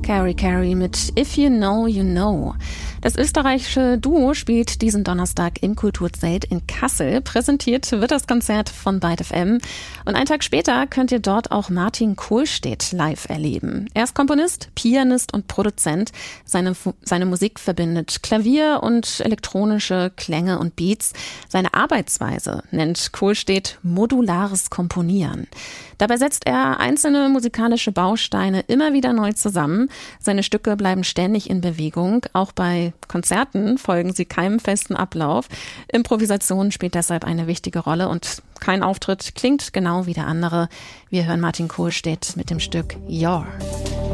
Carrie Carey mit If You Know, You Know. Das österreichische Duo spielt diesen Donnerstag im Kulturzelt in Kassel. Präsentiert wird das Konzert von Byte FM. Und einen Tag später könnt ihr dort auch Martin Kohlstedt live erleben. Er ist Komponist, Pianist und Produzent. Seine Musik verbindet Klavier und elektronische Klänge und Beats. Seine Arbeitsweise nennt Kohlstedt modulares Komponieren. Dabei setzt er einzelne musikalische Bausteine immer wieder neu zusammen. Seine Stücke bleiben ständig in Bewegung. Auch bei Konzerten folgen sie keinem festen Ablauf. Improvisation spielt deshalb eine wichtige Rolle und kein Auftritt klingt genau wie der andere. Wir hören Martin Kohlstedt mit dem Stück Your.